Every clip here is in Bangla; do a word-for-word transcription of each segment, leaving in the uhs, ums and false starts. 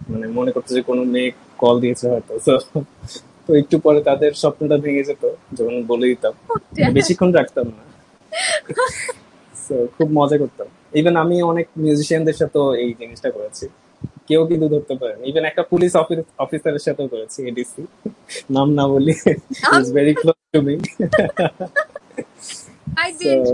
মানে মনে করতো যে কোনো মেয়ে কল দিয়েছে হয়তো। তো তো একটু পরে তাদের স্বপ্নটা ভেঙে যেত যখন বলে দিতাম, মানে বেশিক্ষণ রাখতাম না। তো খুব মজা করতাম। ইভেন আমি অনেক মিউজিশিয়ানদের সাথেও এই জিনিসটা করেছি, কেউ কিন্তু ধরতে পারেনি। ইভেন একটা পুলিশ অফিসারের সাথেও করেছি, এডিসি, নাম না বলি, is very close to me. I তো ডিড।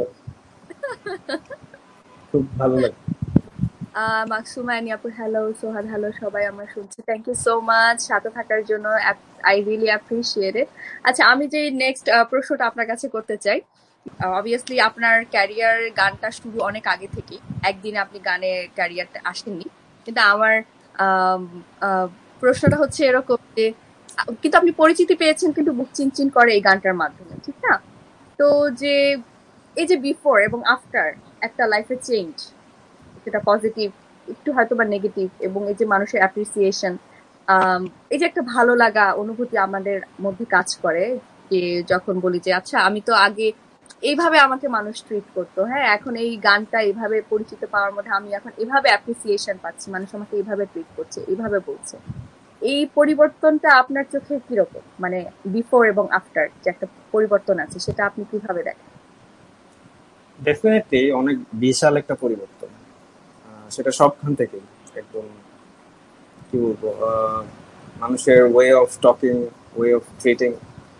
খুব ভালো লাগে। আহ মাকসুমা অ্যানি আপু হ্যালো, সোহাদ হ্যালো, সবাই আমরা শুনছি। থ্যাংক ইউ সো মাচ সাথে থাকার জন্য। I really appreciate it. আচ্ছা, আমি যে নেক্সট প্রশ্নটা আপনার কাছে করতে চাই, অবভিয়াসলি আপনার ক্যারিয়ার গানটা শুরু অনেক আগে থেকে, একদিনে আপনি গানে ক্যারিয়ারটা আসেননি। কিন্তু আমার আম, আহ, প্রশ্নটা হচ্ছে এরকম যে আহ, কিন্তু আপনি পরিচিতি পেয়েছেন কিন্তু বুক চিনচিন করে এই গানটার মাধ্যমে, ঠিক না? তো যে এই যে বিফোর এবং আফটার একটা লাইফে চেঞ্জ, সেটা পজিটিভ, একটু হয়তো বা নেগেটিভ, এবং এই যে মানুষের অ্যাপ্রিসিয়েশন, এই যে একটা ভালো লাগা অনুভূতি আমাদের মধ্যে কাজ করে, যে যখন বলি যে আচ্ছা আমি তো আগে এইভাবে আমাকে মানুষ ট্রিট করতো, হ্যাঁ এখন এই গানটা এইভাবে পরিচিত পাওয়ার মধ্যে আমি এখন এভাবে অ্যাপ্রিসিয়েশন পাচ্ছি, মানুষ আমাকে এইভাবে ট্রিট করছে, এইভাবে বলছে। এই পরিবর্তনটা আপনার চোখে কিরকম, মানে বিফোর এবং আফটার যে একটা পরিবর্তন আছে, সেটা আপনি কিভাবে দেখেন? ডেফিনেটলি অনেক বিশাল একটা পরিবর্তন। আহ, সেটা সবখান থেকে একদম, কি বলবো, আহ, মানুষের way of talking, way of treating,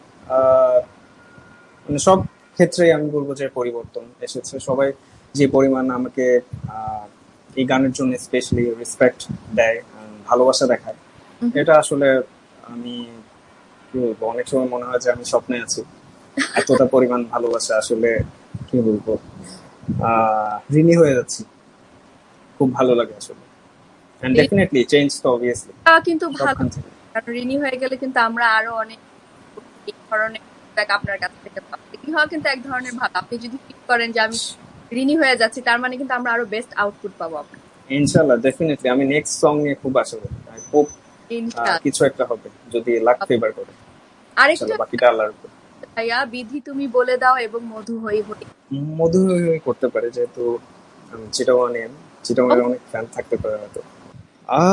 মানে সব ক্ষেত্রেই আমি বলবো যে পরিবর্তন এসেছে। সবাই যে পরিমাণ আমাকে আহ, এই গানের জন্য স্পেশালি রেসপেক্ট দেয়, আহ, ভালোবাসা দেখায়, এটা আসলে আমি কি বলবো, অনেক সময় মনে হয় যে আমি স্বপ্নে আছি। এতটা পরিমাণ ভালোবাসা আসলে, কি বলবো, আহ ঋণী হয়ে যাচ্ছি। খুব ভালো লাগে আসলে। এন্ড ডেফিনেটলি চেঞ্জ তো অবভিয়াসলি এটা কিন্তু ভালো, সবখান থেকে। কারণ ঋণী হয়ে গেলে কিন্তু আমরা আরো অনেক এই ধরনের feedback আপনার কাছ থেকে পাবো। ঋণী হওয়া কিন্তু এক ধরনের ভালো। আপনি যদি ফিল করেন যে আমি ঋণী হয়ে যাচ্ছি, তার মানে কিন্তু আমরা আরো বেস্ট আউটপুট পাবো আপনার। ইনশাল্লাহ ডেফিনেটলি আমি নেক্সট সং নিয়ে খুব আশা করি। আই হোপ ইনশাআল্লাহ। কিছু একটা হবে, যদি লাক ফেভার করে। আরেকটা ইনশাল্লাহ বাকিটা আল্লাহর উপর। ভাইয়া, বিধি তুমি বলে দাও এবং মধু হই হই। মধু করতে পারে, যেহেতু আমি চিটাগাং চিটাগাং এর অনেক ফ্যান থাকতে পারে হয়তো।